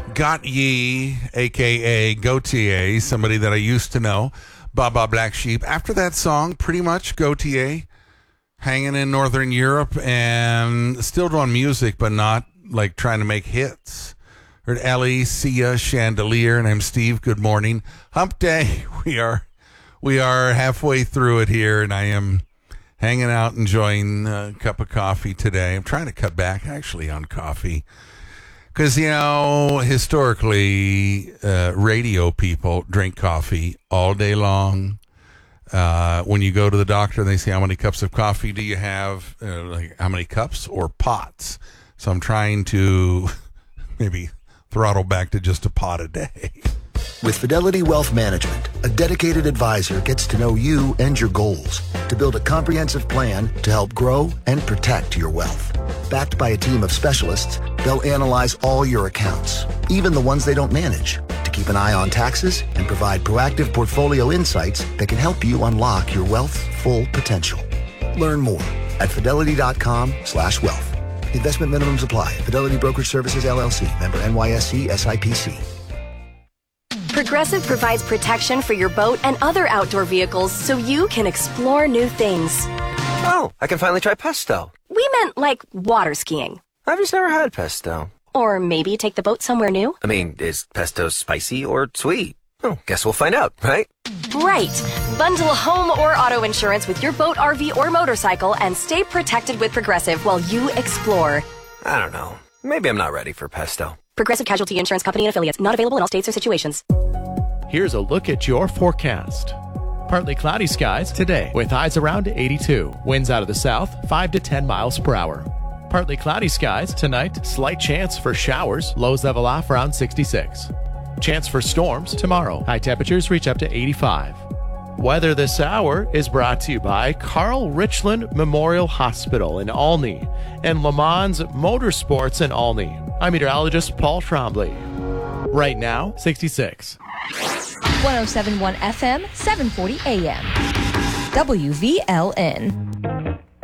Got Ye, a.k.a. Gautier, somebody that I used to know, Baba Black Sheep. After that song, pretty much Gautier, hanging in Northern Europe and still doing music, but not like trying to make hits. Heard Ellie, Sia, Chandelier, and I'm Steve. Good morning. Hump Day. We are halfway through it here, and I am hanging out, enjoying a cup of coffee today. I'm trying to cut back, actually, on coffee. Because, historically, radio people drink coffee all day long. When you go to the doctor, they say, how many cups of coffee do you have? Like how many cups or pots? So I'm trying to maybe throttle back to just a pot a day. With Fidelity Wealth Management, a dedicated advisor gets to know you and your goals to build a comprehensive plan to help grow and protect your wealth. Backed by a team of specialists, they'll analyze all your accounts, even the ones they don't manage, to keep an eye on taxes and provide proactive portfolio insights that can help you unlock your wealth's full potential. Learn more at fidelity.com/wealth. Investment minimums apply. Fidelity Brokerage Services, LLC. Member NYSE SIPC. Progressive provides protection for your boat and other outdoor vehicles so you can explore new things. Oh, I can finally try pesto. We meant like water skiing. I've just never had pesto. Or maybe take the boat somewhere new. I mean, is pesto spicy or sweet? Oh, guess we'll find out, right? Right. Bundle home or auto insurance with your boat, RV, or motorcycle and stay protected with Progressive while you explore. I don't know. Maybe I'm not ready for pesto. Progressive Casualty Insurance Company and Affiliates. Not available in all states or situations. Here's a look at your forecast. Partly cloudy skies today with highs around 82. Winds out of the south 5 to 10 miles per hour. Partly cloudy skies tonight. Slight chance for showers. Lows level off around 66. Chance for storms tomorrow. High temperatures reach up to 85. Weather this hour is brought to you by Carl Richland Memorial Hospital in Olney and Le Mans Motorsports in Olney. I'm meteorologist Paul Trombley. Right now, 66. 107.1 FM, 740 AM. WVLN.